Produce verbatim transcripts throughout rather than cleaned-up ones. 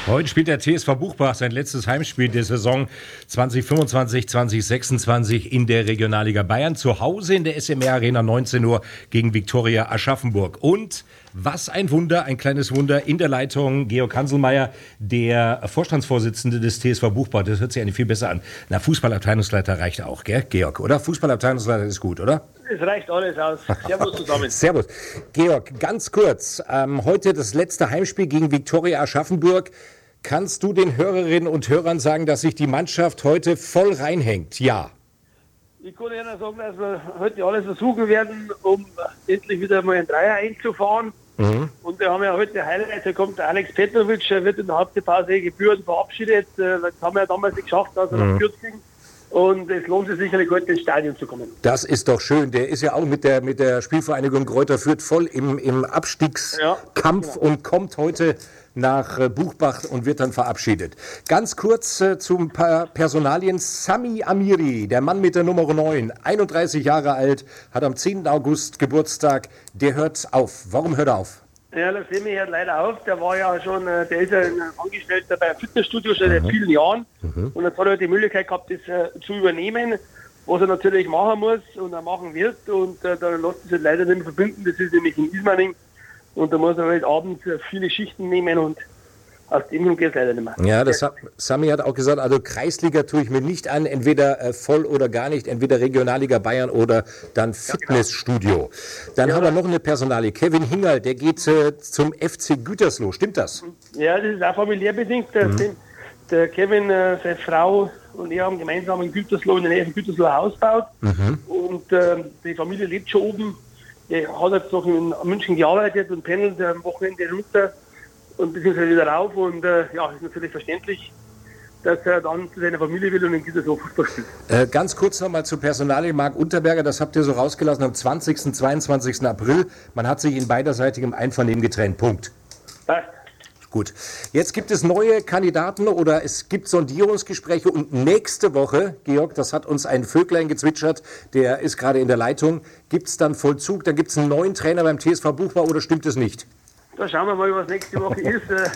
Heute spielt der T S V Buchbach sein letztes Heimspiel der Saison zwanzig fünfundzwanzig zwanzig sechsundzwanzig in der Regionalliga Bayern. Zu Hause in der S M R Arena neunzehn Uhr gegen Viktoria Aschaffenburg. Und was ein Wunder, ein kleines Wunder in der Leitung. Georg Hanselmeier, der Vorstandsvorsitzende des T S V Buchbach. Das hört sich eigentlich viel besser an. Na, Fußballabteilungsleiter reicht auch, gell, Georg, oder? Fußballabteilungsleiter ist gut, oder? Es reicht alles aus. Servus zusammen. Servus. Georg, ganz kurz. Ähm, heute das letzte Heimspiel gegen Viktoria Aschaffenburg. Kannst du den Hörerinnen und Hörern sagen, dass sich die Mannschaft heute voll reinhängt? Ja. Ich kann Ihnen sagen, dass wir heute alles versuchen werden, um endlich wieder mal einen Dreier einzufahren. Mhm. Und wir haben ja heute Highlight, da kommt der Alex Petrovic, er wird in der Halbzeitpause gebührend verabschiedet. Das haben wir ja damals nicht geschafft, dass er mhm. nach Kürz ging. Und es lohnt sich sicherlich, heute ins Stadion zu kommen. Das ist doch schön. Der ist ja auch mit der, mit der Spielvereinigung Greuther Fürth voll im, im Abstiegskampf, ja, genau, und kommt heute nach Buchbach und wird dann verabschiedet. Ganz kurz äh, zum paar Personalien. Sami Amiri, der Mann mit der Nummer neun, einunddreißig Jahre alt, hat am zehnten August Geburtstag. Der hört auf. Warum hört er auf? Ja, der Semi hört leider auf. Der war ja schon, der ist ja ein Angestellter bei einem Fitnessstudio schon seit mhm. vielen Jahren. Mhm. Und jetzt hat er die Möglichkeit gehabt, das äh, zu übernehmen, was er natürlich machen muss und er machen wird. Und äh, dann lässt es sich leider nicht mehr verbinden. Das ist nämlich in Ismaning. Und da muss er halt abends viele Schichten nehmen und aus dem Grund geht es leider nicht mehr. Ja, das hat, Sami hat auch gesagt, also Kreisliga tue ich mir nicht an, entweder äh, voll oder gar nicht, entweder Regionalliga Bayern oder dann Fitnessstudio. Dann ja, haben wir noch eine Personalie, Kevin Hingerl, der geht äh, zum F C Gütersloh, stimmt das? Ja, das ist auch familiär bedingt. Der, mhm. der Kevin, äh, seine Frau und er haben gemeinsam in Gütersloh, in der Nähe von Gütersloh ein Haus gebaut. Mhm. Und äh, die Familie lebt schon oben. Er hat jetzt noch in München gearbeitet und pendelt am Wochenende runter und beziehungsweise wieder rauf. Und äh, ja, ist natürlich verständlich, dass er dann zu seiner Familie will und in Gütersloh Fußball spielt. Äh, ganz kurz nochmal zur Personalie Marc Unterberger. Das habt ihr so rausgelassen am zwanzigsten, zweiundzwanzigsten April. Man hat sich in beiderseitigem Einvernehmen getrennt. Punkt. Passt. Gut, jetzt gibt es neue Kandidaten oder es gibt Sondierungsgespräche und nächste Woche, Georg, das hat uns ein Vöglein gezwitschert, der ist gerade in der Leitung, gibt es dann Vollzug, da gibt es einen neuen Trainer beim T S V Buchbach oder stimmt es nicht? Da schauen wir mal, was nächste Woche ist. Du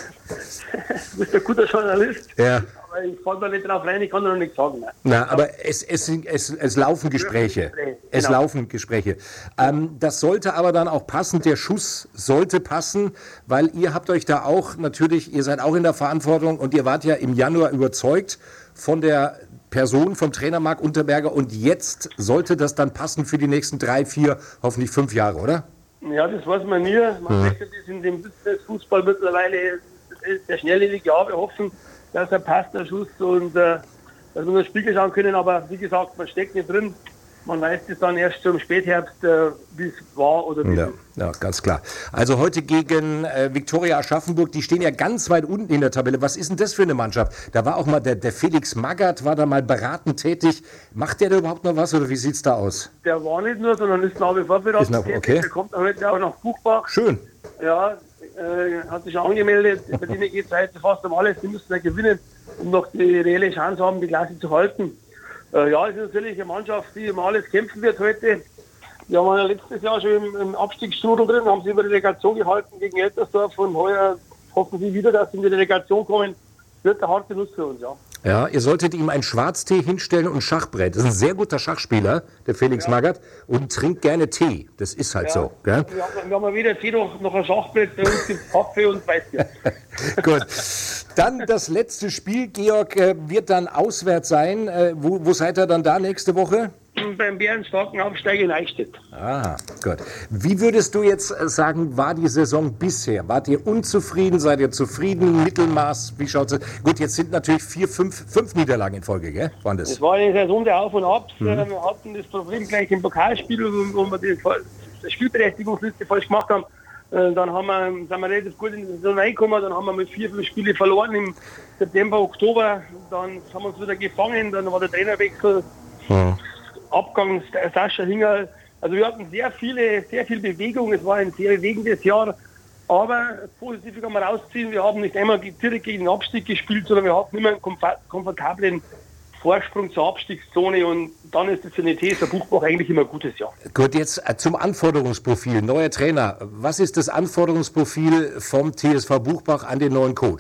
bist ein guter Journalist. Ja. Aber ich falle da nicht drauf rein, ich kann da noch nichts sagen. Ne? Na, aber es, es, es, es laufen Gespräche. Genau. Es laufen Gespräche. Ähm, das sollte aber dann auch passen, der Schuss sollte passen, weil ihr habt euch da auch natürlich, ihr seid auch in der Verantwortung und ihr wart ja im Januar überzeugt von der Person, vom Trainer Marc Unterberger und jetzt sollte das dann passen für die nächsten drei, vier, hoffentlich fünf Jahre, oder? Ja, das weiß man nie. Man mhm. ist in dem Fußball mittlerweile sehr schnelllebig. Ja, wir hoffen, dass er passt, der Schuss, und äh, dass wir nur Spiegel schauen können. Aber wie gesagt, man steckt nicht drin. Man weiß das dann erst zum Spätherbst, äh, wie es war oder wie ja, ja, ganz klar. Also heute gegen äh, Viktoria Aschaffenburg, die stehen ja ganz weit unten in der Tabelle. Was ist denn das für eine Mannschaft? Da war auch mal der, der Felix Magath, war da mal beratend tätig. Macht der da überhaupt noch was oder wie sieht es da aus? Der war nicht nur, sondern ist nach wie vor beratend tätig. Okay. Der kommt heute auch nach Buchbach. Schön. Ja, äh, hat sich schon angemeldet. Bei denen geht es heute fast um alles. Die müssen ja gewinnen, um noch die reelle Chance haben, die Klasse zu halten. Äh, ja, es ist natürlich eine Mannschaft, die um alles kämpfen wird heute. Wir waren ja letztes Jahr schon im, im Abstiegsstrudel drin, haben sie über die Relegation gehalten gegen Ettersdorf und heuer hoffen sie wieder, dass sie in die Relegation kommen. Wird eine harte Nuss für uns, ja. Ja, ihr solltet ihm einen Schwarztee hinstellen und ein Schachbrett. Das ist ein sehr guter Schachspieler, der Felix ja. Magath, und trinkt gerne Tee. Das ist halt ja. so. Gell? Wir, haben, wir haben weder Tee noch, noch ein Schachbrett, bei uns gibt es Kaffee und Weißbier. Gut. Dann das letzte Spiel, Georg, wird dann auswärts sein. Wo, wo seid ihr dann da nächste Woche? Beim bärenstarken Aufsteiger in Eichstätt. Ah, gut. Wie würdest du jetzt sagen, war die Saison bisher? Wart ihr unzufrieden? Seid ihr zufrieden? Mittelmaß? Wie schaut's aus? Gut, jetzt sind natürlich vier, fünf, fünf Niederlagen in Folge, gell? Waren das? Es war eine Saison der Auf und Abs. Mhm. Wir hatten das Problem gleich im Pokalspiel, wo wir die Spielberechtigungsliste falsch gemacht haben. Dann haben wir, sind wir relativ gut in die Saison reingekommen. Dann haben wir mit vier, fünf Spiele verloren im September, Oktober. Dann haben wir uns wieder gefangen. Dann war der Trainerwechsel. Mhm. Abgang Sascha Hingerl. Also wir hatten sehr viele, sehr viel Bewegung. Es war ein sehr bewegendes Jahr. Aber positiv kann man rausziehen. Wir haben nicht einmal direkt gegen den Abstieg gespielt, sondern wir hatten immer einen komfortablen Vorsprung zur Abstiegszone. Und dann ist es für den T S V Buchbach eigentlich immer ein gutes Jahr. Gut, jetzt zum Anforderungsprofil. Neuer Trainer. Was ist das Anforderungsprofil vom T S V Buchbach an den neuen Coach?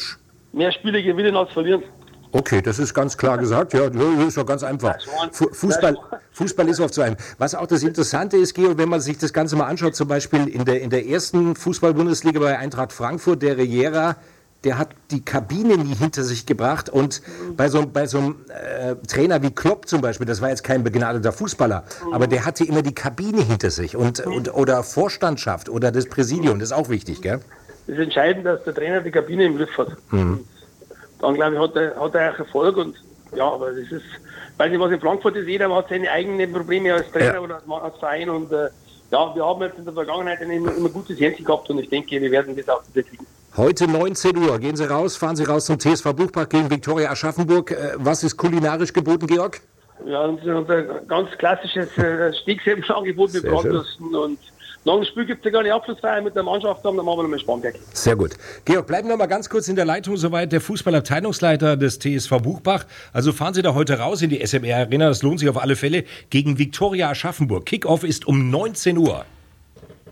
mehr Spiele gewinnen als verlieren. Okay, das ist ganz klar gesagt. Ja, das ist doch ganz einfach. Fußball, Fußball ist oft so ein. Was auch das Interessante ist, Georg, wenn man sich das Ganze mal anschaut, zum Beispiel in der, in der ersten Fußball-Bundesliga bei Eintracht Frankfurt, der Riera, der hat die Kabine nie hinter sich gebracht. Und bei so, bei so einem äh, Trainer wie Klopp zum Beispiel, das war jetzt kein begnadeter Fußballer, aber der hatte immer die Kabine hinter sich. Und, und, oder Vorstandschaft oder das Präsidium, das ist auch wichtig, gell? Es ist entscheidend, dass der Trainer die Kabine im Griff hat. Mhm. Dann, glaube ich, hat er, hat er auch Erfolg. Und ja, aber das ist, ich weiß nicht, was in Frankfurt ist, jeder hat seine eigenen Probleme als Trainer ja. oder als Verein. Und äh, ja, wir haben jetzt in der Vergangenheit immer, immer gutes Händchen gehabt und ich denke, wir werden das auch wieder kriegen. Heute neunzehn Uhr, gehen Sie raus, fahren Sie raus zum T S V Buchbach gegen Viktoria Aschaffenburg. Was ist kulinarisch geboten, Georg? Ja, unser ganz klassisches äh, Steaksäbel-Angebot mit Bratwürsten und nach dem Spiel gibt es ja gar nicht Abschlussfeier mit der Mannschaft, dann machen wir nochmal Spanberg. Sehr gut. Georg, bleiben wir mal ganz kurz in der Leitung, soweit der Fußballabteilungsleiter des T S V Buchbach. Also fahren Sie da heute raus in die S M R Arena, das lohnt sich auf alle Fälle, gegen Viktoria Aschaffenburg. Kickoff ist um neunzehn Uhr.